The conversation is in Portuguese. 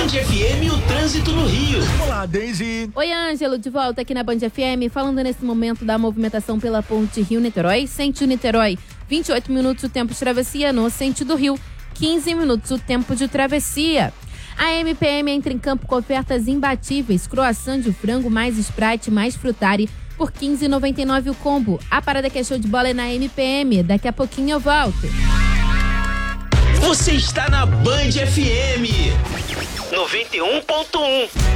Band FM, o trânsito no Rio. Olá, Daisy. Oi, Ângelo, de volta aqui na Band FM, falando nesse momento da movimentação pela ponte Rio-Niterói. Sentido Niterói, 28 minutos o tempo de travessia. No sentido Rio, 15 minutos o tempo de travessia. A MPM entra em campo com ofertas imbatíveis. Croissant de frango mais Sprite mais Frutari por R$ 15,99 o combo. A parada que é show de bola é na MPM. Daqui a pouquinho eu volto. Você está na Band FM 91.1.